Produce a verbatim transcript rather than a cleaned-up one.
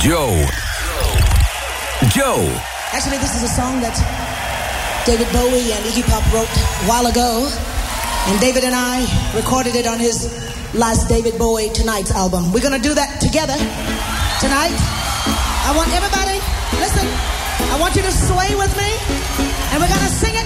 Joe. Joe. Actually, this is a song that David Bowie and Iggy Pop wrote a while ago. And David and I recorded it on his last David Bowie Tonight's album. We're going to do that together tonight. I want everybody, listen, I want you to sway with me. And we're going to sing it